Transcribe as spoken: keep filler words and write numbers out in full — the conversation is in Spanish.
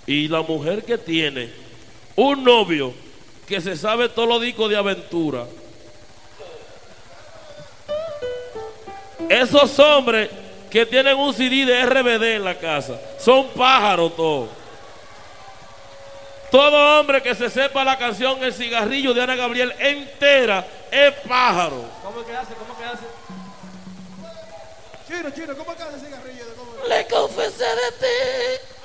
Y la mujer que tiene un novio que se sabe todos los discos de aventura. Esos hombres que tienen un C D de R B D en la casa son pájaros todos. Todo hombre que se sepa la canción El cigarrillo de Ana Gabriel entera es pájaro. ¿Cómo que hace? ¿Cómo que hace? Chino, chino, ¿cómo que hace el cigarrillo? ¿Cómo? Le confesé de ti